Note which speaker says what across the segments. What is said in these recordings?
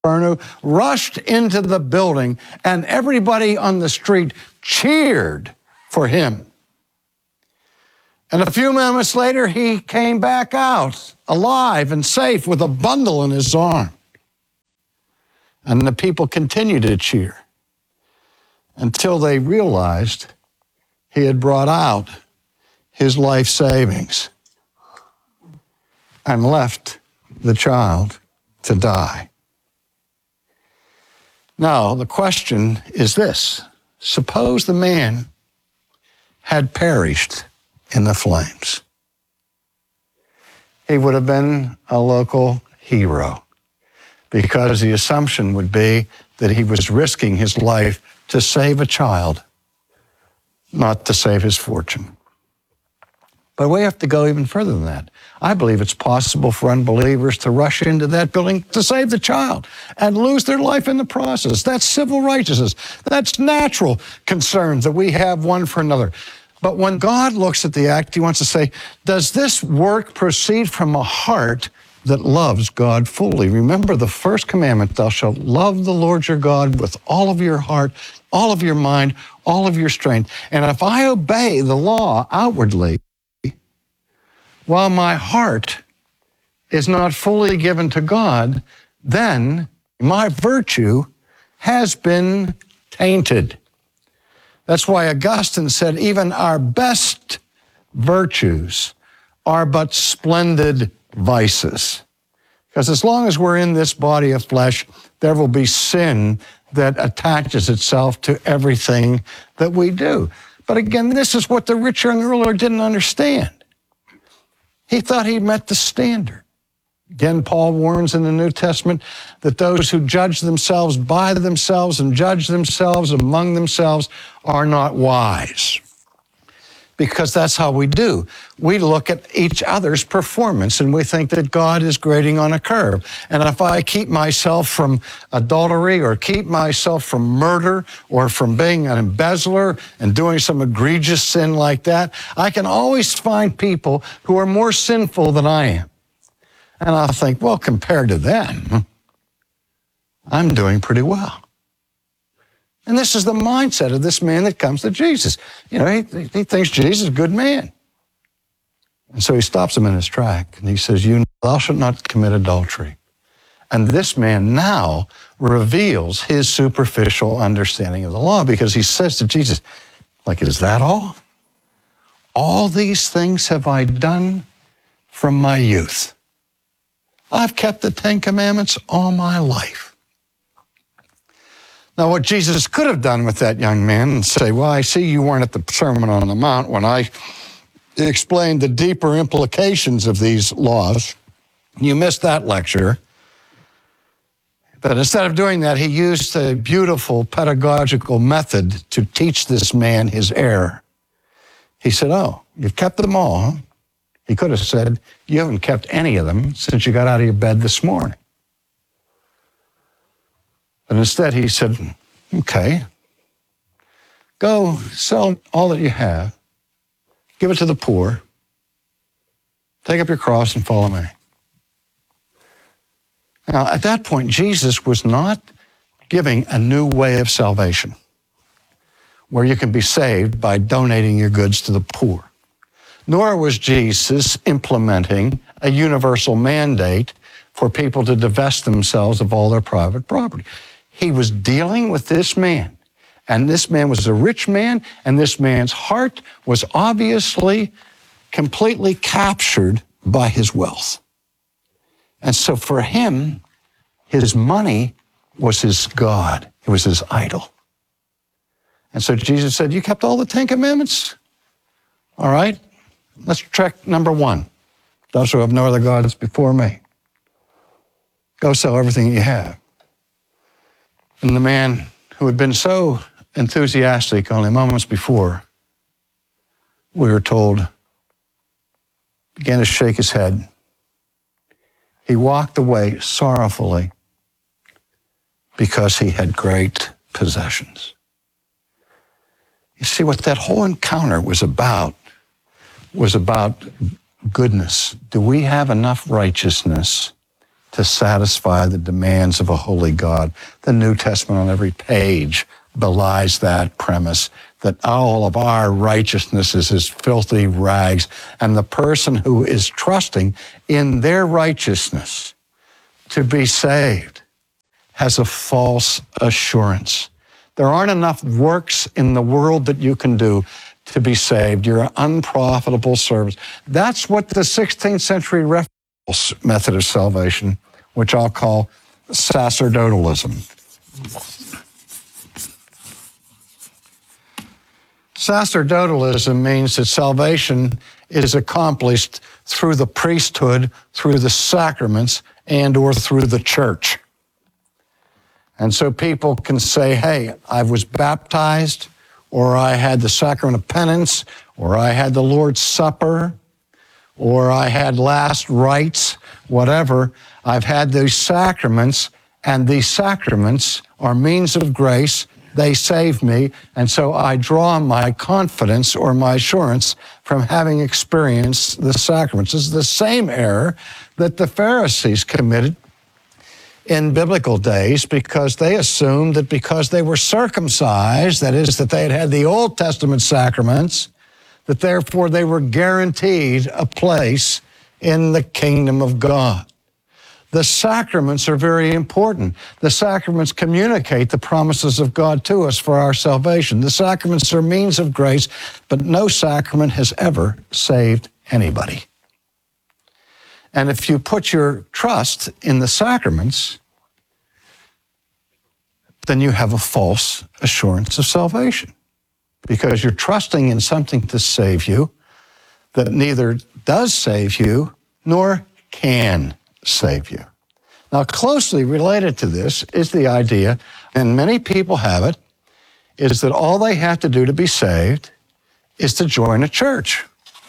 Speaker 1: Capernaum, rushed into the building, and everybody on the street cheered for him. And a few moments later, he came back out, alive and safe, with a bundle in his arm. And the people continued to cheer until they realized he had brought out his life savings and left the child to die. Now, the question is this: suppose the man had perished in the flames. He would have been a local hero, because the assumption would be that he was risking his life to save a child, not to save his fortune. But we have to go even further than that. I believe it's possible for unbelievers to rush into that building to save the child and lose their life in the process. That's civil righteousness. That's natural concerns that we have one for another. But when God looks at the act, he wants to say, does this work proceed from a heart that loves God fully? Remember the first commandment, thou shalt love the Lord your God with all of your heart, all of your mind, all of your strength. And if I obey the law outwardly, while my heart is not fully given to God, then my virtue has been tainted. That's why Augustine said, even our best virtues are but splendid vices. Because as long as we're in this body of flesh, there will be sin that attaches itself to everything that we do. But again, this is what the rich young ruler didn't understand. He thought he met the standard. Again, Paul warns in the New Testament that those who judge themselves by themselves and judge themselves among themselves are not wise. Because that's how we do. We look at each other's performance and we think that God is grading on a curve. And if I keep myself from adultery or keep myself from murder or from being an embezzler and doing some egregious sin like that, I can always find people who are more sinful than I am. And I'll think, well, compared to them, I'm doing pretty well. And this is the mindset of this man that comes to Jesus. You know, he thinks Jesus is a good man. And so he stops him in his track and he says, thou shalt not commit adultery. And this man now reveals his superficial understanding of the law, because he says to Jesus, like, is that all? All these things have I done from my youth. I've kept the Ten Commandments all my life. Now, what Jesus could have done with that young man and say, well, I see you weren't at the Sermon on the Mount when I explained the deeper implications of these laws. You missed that lecture. But instead of doing that, he used a beautiful pedagogical method to teach this man his error. He said, oh, you've kept them all, huh? He could have said, you haven't kept any of them since you got out of your bed this morning. But instead he said, okay, go sell all that you have, give it to the poor, take up your cross and follow me. Now, at that point, Jesus was not giving a new way of salvation where you can be saved by donating your goods to the poor. Nor was Jesus implementing a universal mandate for people to divest themselves of all their private property. He was dealing with this man, and this man was a rich man, and this man's heart was obviously completely captured by his wealth. And so for him, his money was his God. It was his idol. And so Jesus said, you kept all the Ten Commandments? All right. Let's check number one. Thou shalt have no other gods before me. Go sell everything you have. And the man who had been so enthusiastic only moments before, we were told, began to shake his head. He walked away sorrowfully because he had great possessions. You see, what that whole encounter was about goodness. Do we have enough righteousness to satisfy the demands of a holy God. The New Testament on every page belies that premise, that all of our righteousness is as filthy rags, and the person who is trusting in their righteousness to be saved has a false assurance. There aren't enough works in the world that you can do to be saved. You're an unprofitable service. That's what the 16th century method of salvation, which I'll call sacerdotalism. Sacerdotalism means that salvation is accomplished through the priesthood, through the sacraments, and or through the church. And so people can say, hey, I was baptized, or I had the sacrament of penance, or I had the Lord's Supper, or I had last rites, whatever. I've had these sacraments, and these sacraments are means of grace. They save me, and so I draw my confidence or my assurance from having experienced the sacraments. This is the same error that the Pharisees committed in biblical days, because they assumed that because they were circumcised, that is, that they had had the Old Testament sacraments, that therefore they were guaranteed a place in the kingdom of God. The sacraments are very important. The sacraments communicate the promises of God to us for our salvation. The sacraments are means of grace, but no sacrament has ever saved anybody. And if you put your trust in the sacraments, then you have a false assurance of salvation, because you're trusting in something to save you that neither does save you nor can save you. Now, closely related to this is the idea, and many people have it, is that all they have to do to be saved is to join a church.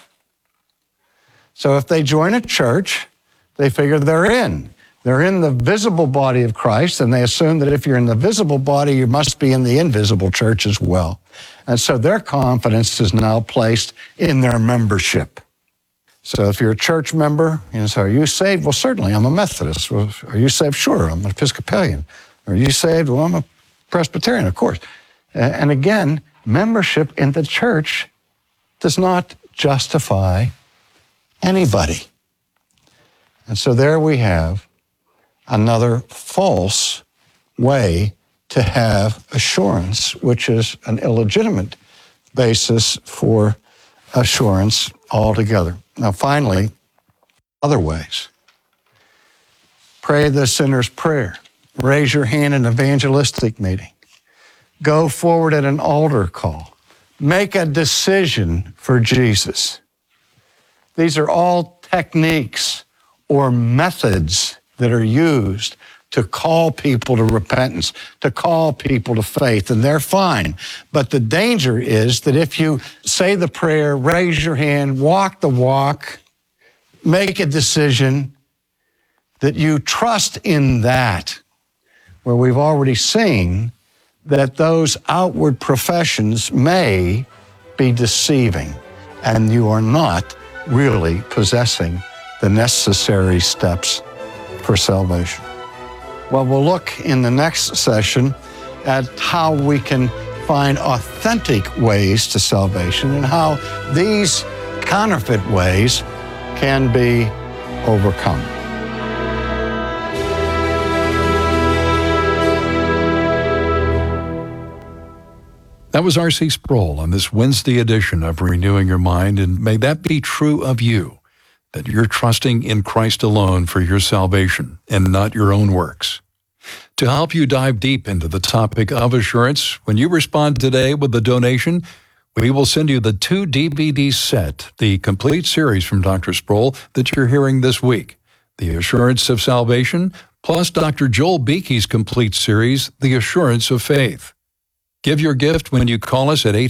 Speaker 1: So if they join a church, they figure they're in. They're in the visible body of Christ, and they assume that if you're in the visible body, you must be in the invisible church as well. And so their confidence is now placed in their membership. So if you're a church member, you say, are you saved? Well, certainly, I'm a Methodist. Well, are you saved? Sure, I'm an Episcopalian. Are you saved? Well, I'm a Presbyterian, of course. And again, membership in the church does not justify anybody. And so there we have another false way to have assurance, which is an illegitimate basis for assurance altogether. Now, finally, other ways. Pray the sinner's prayer. Raise your hand in an evangelistic meeting. Go forward at an altar call. Make a decision for Jesus. These are all techniques or methods that are used to call people to repentance, to call people to faith, and they're fine. But the danger is that if you say the prayer, raise your hand, walk the walk, make a decision, that you trust in that, where we've already seen that those outward professions may be deceiving, and you are not really possessing the necessary steps for salvation. Well, we'll look in the next session at how we can find authentic ways to salvation and how these counterfeit ways can be overcome.
Speaker 2: That was R.C. Sproul on this Wednesday edition of Renewing Your Mind, and may that be true of you, that you're trusting in Christ alone for your salvation and not your own works. To help you dive deep into the topic of assurance, when you respond today with a donation, we will send you the 2 DVD set, the complete series from Dr. Sproul that you're hearing this week, The Assurance of Salvation, plus Dr. Joel Beeke's complete series, The Assurance of Faith. Give your gift when you call us at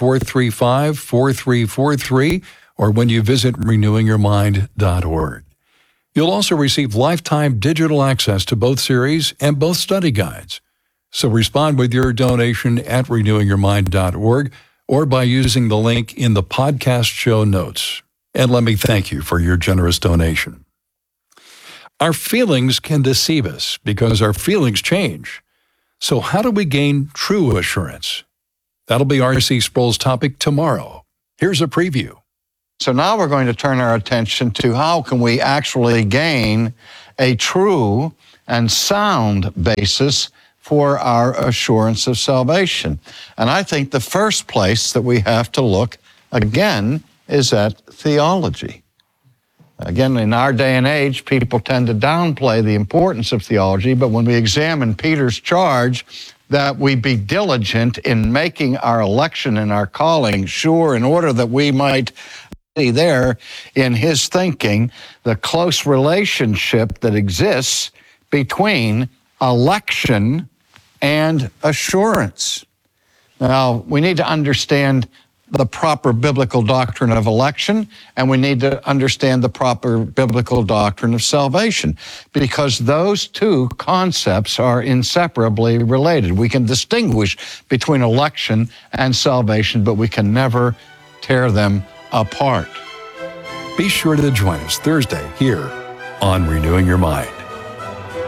Speaker 2: 800-435-4343 or when you visit renewingyourmind.org. You'll also receive lifetime digital access to both series and both study guides. So respond with your donation at renewingyourmind.org or by using the link in the podcast show notes. And let me thank you for your generous donation. Our feelings can deceive us because our feelings change. So how do we gain true assurance? That'll be R.C. Sproul's topic tomorrow. Here's a preview.
Speaker 1: So now we're going to turn our attention to how can we actually gain a true and sound basis for our assurance of salvation. And I think the first place that we have to look again is at theology. Again, in our day and age, people tend to downplay the importance of theology, but when we examine Peter's charge that we be diligent in making our election and our calling sure in order that we might see there in his thinking the close relationship that exists between election and assurance. Now, we need to understand the proper biblical doctrine of election, and we need to understand the proper biblical doctrine of salvation, because those two concepts are inseparably related. We can distinguish between election and salvation, but we can never tear them apart.
Speaker 2: Be sure to join us Thursday here on Renewing Your Mind.